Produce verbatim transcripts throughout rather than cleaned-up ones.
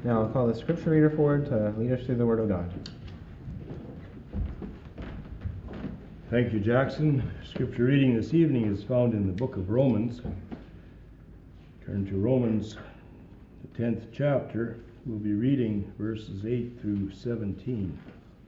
Now I'll call the scripture reader forward to lead us through the Word of God. Thank you, Jackson. Scripture reading this evening is found in the book of Romans. Turn to Romans, the tenth chapter. We'll be reading verses eight through seventeen.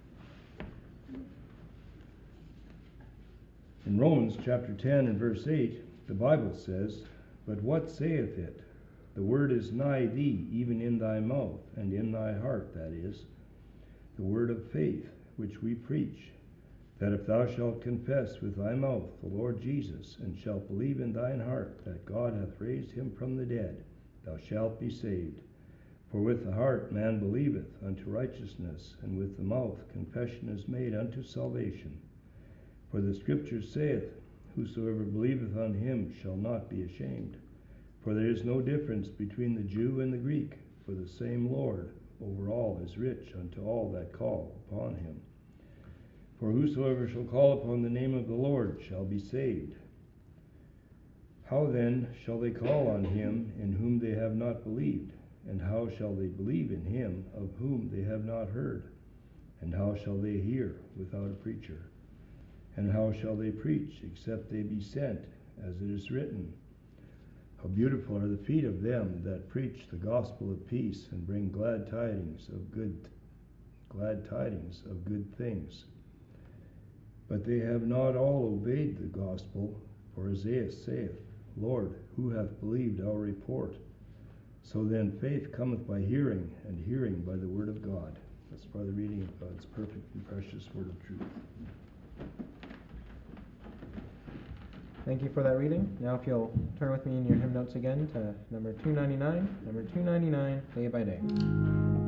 In Romans chapter ten and verse eight, the Bible says, "But what saith it? The word is nigh thee, even in thy mouth, and in thy heart, that is, the word of faith, which we preach, that if thou shalt confess with thy mouth the Lord Jesus, and shalt believe in thine heart that God hath raised him from the dead, thou shalt be saved. For with the heart man believeth unto righteousness, and with the mouth confession is made unto salvation. For the Scripture saith, Whosoever believeth on him shall not be ashamed. For there is no difference between the Jew and the Greek, for the same Lord over all is rich unto all that call upon him. For whosoever shall call upon the name of the Lord shall be saved. How then shall they call on him in whom they have not believed? And how shall they believe in him of whom they have not heard? And how shall they hear without a preacher? And how shall they preach except they be sent? As it is written, How beautiful are the feet of them that preach the gospel of peace, and bring glad tidings of good glad tidings of good things. But they have not all obeyed the gospel, for Isaiah saith, Lord, who hath believed our report? So then faith cometh by hearing, and hearing by the word of God." That's by the reading of God's perfect and precious word of truth. Thank you for that reading. Now if you'll turn with me in your hymn notes again to number two ninety-nine, number two ninety-nine, Day by Day.